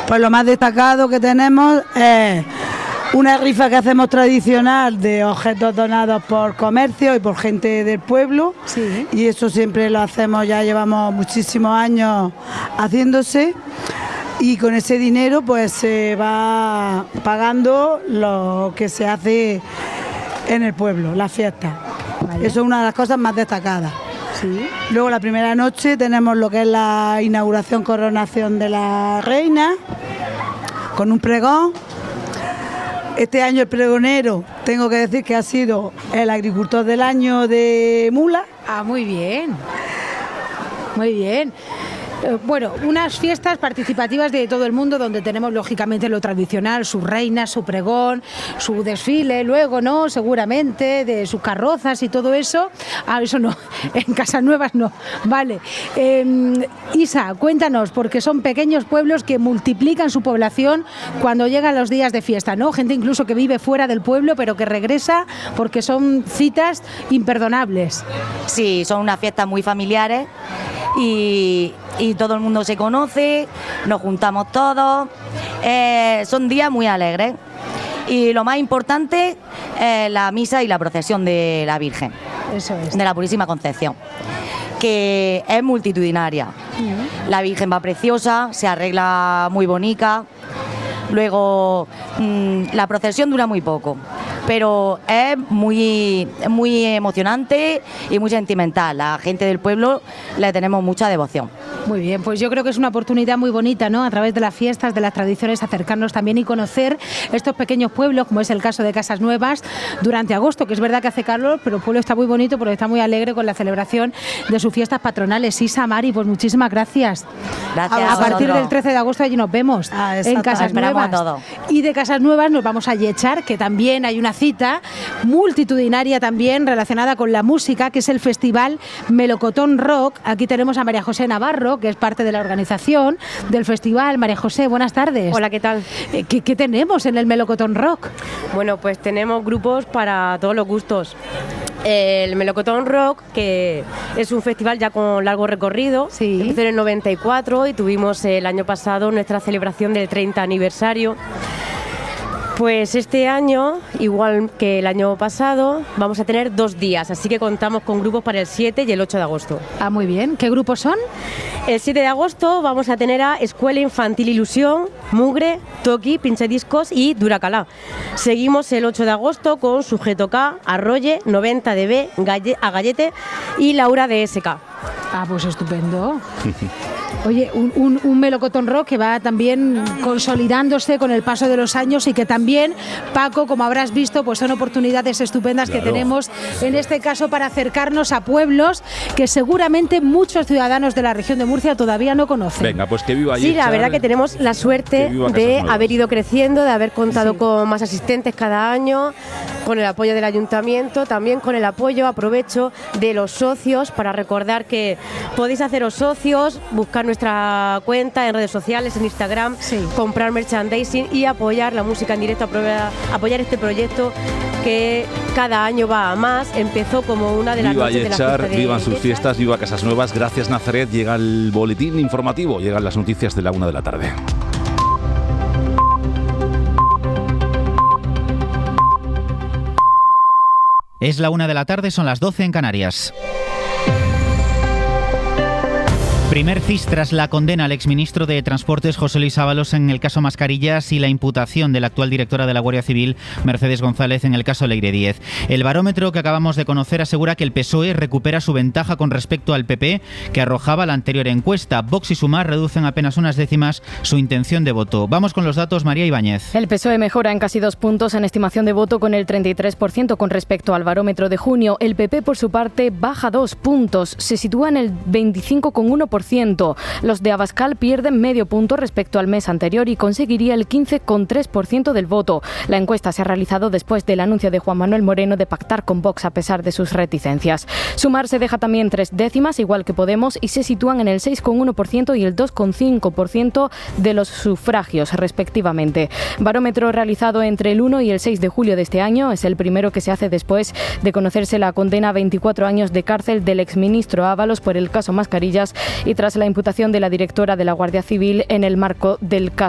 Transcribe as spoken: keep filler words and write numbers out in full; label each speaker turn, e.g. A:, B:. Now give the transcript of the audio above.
A: Pues lo más destacado que tenemos es una rifa que hacemos tradicional de objetos donados por comercio y por gente del pueblo.
B: Sí.
A: Y eso siempre lo hacemos, ya llevamos muchísimos años haciéndose. Y con ese dinero pues se va pagando lo que se hace en el pueblo, las fiestas.
B: Vale.
A: Eso es una de las cosas más destacadas.
B: Sí.
A: Luego la primera noche tenemos lo que es la inauguración, coronación de la reina, con un pregón. Este año el pregonero, tengo que decir que ha sido el agricultor del año de Mula.
B: Ah, muy bien. Muy bien. Eh, Bueno, unas fiestas participativas de todo el mundo donde tenemos lógicamente lo tradicional, su reina, su pregón, su desfile, luego, ¿no? Seguramente, de sus carrozas y todo eso. Ah, eso no, en Casanuevas no. Vale. Eh, Isa, cuéntanos, porque son pequeños pueblos que multiplican su población cuando llegan los días de fiesta, ¿no? Gente incluso que vive fuera del pueblo, pero que regresa porque son citas imperdonables.
C: Sí, son unas fiestas muy familiares y, y todo el mundo se conoce, nos juntamos todos, eh, son días muy alegres y lo más importante es la misa y la procesión de la Virgen,
B: Eso es.
C: de la Purísima Concepción, que es multitudinaria. La Virgen va preciosa, se arregla muy bonita, luego mmm, la procesión dura muy poco, pero es muy, muy emocionante y muy sentimental. La gente del pueblo le tenemos mucha devoción.
B: Muy bien, pues yo creo que es una oportunidad muy bonita, ¿no? A través de las fiestas, de las tradiciones, acercarnos también y conocer estos pequeños pueblos, como es el caso de Casanuevas, durante agosto, que es verdad que hace calor, pero el pueblo está muy bonito porque está muy alegre con la celebración de sus fiestas patronales. Isa, Mari, pues muchísimas gracias.
C: Gracias
B: A, a partir
C: vosotros.
B: del trece de agosto allí nos vemos,
A: Ah,
B: en
A: exacto.
B: Casanuevas.
C: Esperamos a todos.
B: Y de Casanuevas nos vamos a Yechar, que también hay una cita multitudinaria también relacionada con la música, que es el Festival Melocotón Rock. Aquí tenemos a María José Navarro, que es parte de la organización del festival. María José, buenas tardes.
D: Hola, ¿qué tal?
B: Eh, ¿Qué, qué tenemos en el Melocotón Rock?
D: Bueno, pues tenemos grupos para todos los gustos. El Melocotón Rock, que es un festival ya con largo recorrido,
B: Sí.
D: empezó en el noventa y cuatro y tuvimos el año pasado nuestra celebración del treinta aniversario. Pues este año, igual que el año pasado, vamos a tener dos días, así que contamos con grupos para el siete y el ocho de agosto.
B: Ah, muy bien. ¿Qué grupos son?
D: El siete de agosto vamos a tener a Escuela Infantil Ilusión, Mugre, Toki, Pinchadiscos y Duracalá. Seguimos el ocho de agosto con Sujeto K, Arroye, noventa D B, Galle- a Gallete y Laura de S K.
B: Ah, pues estupendo. Oye, un, un, un melocotón rock que va también consolidándose con el paso de los años y que también, Paco, como habrás visto, pues son oportunidades estupendas
E: Claro.
B: que tenemos en este caso para acercarnos a pueblos que seguramente muchos ciudadanos de la región de Murcia todavía no conocen.
E: Venga, pues que viva
D: Sí,
E: Yechar.
D: la verdad que tenemos la
E: Que
D: suerte
E: viva
D: de
E: Casanuevas.
D: haber ido creciendo, de haber contado
B: Sí.
D: con más asistentes cada año, con el apoyo del ayuntamiento, también con el apoyo, aprovecho, de los socios para recordar que podéis haceros socios, buscar nuestra cuenta en redes sociales, en Instagram,
B: Sí.
D: comprar merchandising y apoyar la música en directo, apoyar, apoyar este proyecto que cada año va a más. Empezó como una de las
E: Viva
D: noches de la
E: Yechar,
D: fiesta de
E: vivan sus
D: Yechar.
E: fiestas, viva Casanuevas. Gracias, Nazaret. Llega el boletín informativo, llegan las noticias de la una de la tarde.
F: Es la una de la tarde, son las doce en Canarias. Primer cis tras la condena al exministro de Transportes José Luis Ábalos en el caso Mascarillas y la imputación de la actual directora de la Guardia Civil Mercedes González en el caso Leire Díez. El barómetro que acabamos de conocer asegura que el P S O E recupera su ventaja con respecto al P P que arrojaba la anterior encuesta. Vox y Sumar reducen apenas unas décimas su intención de voto. Vamos con los datos, María Ibáñez.
G: El P S O E mejora en casi dos puntos en estimación de voto con el treinta y tres por ciento con respecto al barómetro de junio. El P P, por su parte, baja dos puntos. Se sitúa en el veinticinco coma uno por ciento. Los de Abascal pierden medio punto respecto al mes anterior y conseguiría el quince coma tres por ciento del voto. La encuesta se ha realizado después del anuncio de Juan Manuel Moreno de pactar con Vox a pesar de sus reticencias. Sumar se deja también tres décimas, igual que Podemos, y se sitúan en el seis coma uno por ciento y el dos coma cinco por ciento de los sufragios, respectivamente. Barómetro realizado entre el uno y el seis de julio de este año. Es el primero que se hace después de conocerse la condena a veinticuatro años de cárcel del exministro Ábalos por el caso Mascarillas y tras la imputación de la directora de la Guardia Civil en el marco del caso